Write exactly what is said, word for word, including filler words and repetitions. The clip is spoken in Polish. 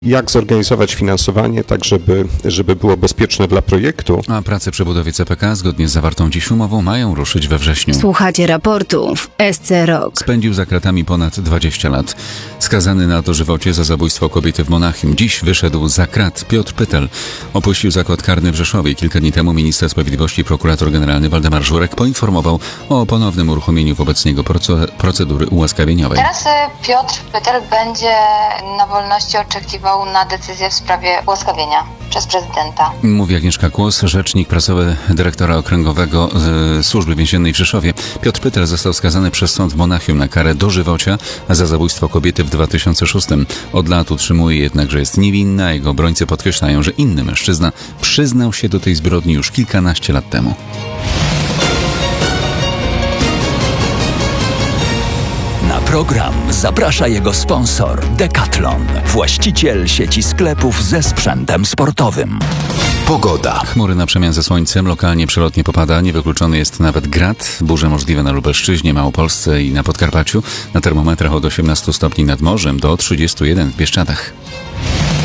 Jak zorganizować finansowanie, tak żeby, żeby było bezpieczne dla projektu. A prace przy budowie C P K zgodnie z zawartą dziś umową mają ruszyć we wrześniu. Słuchacie raportu w S C Rok. Spędził za kratami ponad dwadzieścia lat. Skazany na dożywocie za zabójstwo kobiety w Monachium. Dziś wyszedł za krat. Piotr Pytel opuścił zakład karny w Rzeszowie. Kilka dni temu minister sprawiedliwości, prokurator generalny Waldemar Żurek poinformował o ponownym uruchomieniu wobec niego procedury ułaskawieniowej. Teraz Piotr Pytel będzie na wolności oczekiwał na decyzję w sprawie ułaskawienia przez prezydenta. Mówi Agnieszka Kłos, rzecznik prasowy dyrektora okręgowego z Służby Więziennej w Rzeszowie. Piotr Pytel został skazany przez sąd w Monachium na karę dożywocia za zabójstwo kobiety w dwa tysiące szóstym. Od lat utrzymuje jednak, że jest niewinny, a jego obrońcy podkreślają, że inny mężczyzna przyznał się do tej zbrodni już kilkanaście lat temu. Na program zaprasza jego sponsor Decathlon, właściciel sieci sklepów ze sprzętem sportowym. Pogoda. Chmury na przemian ze słońcem, lokalnie przelotnie popada, niewykluczony jest nawet grad, burze możliwe na Lubelszczyźnie, Małopolsce i na Podkarpaciu, na termometrach od osiemnastu stopni nad morzem do trzydziestu jeden w Bieszczadach.